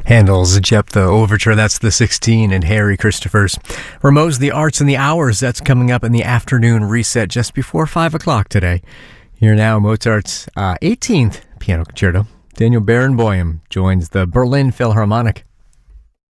Handel's Jephthah Overture, that's the 16, and Harry Christophers. Rameau's The Arts and the Hours, that's coming up in the afternoon reset just before 5 o'clock today. Here now, Mozart's 18th Piano Concerto. Daniel Barenboim joins the Berlin Philharmonic.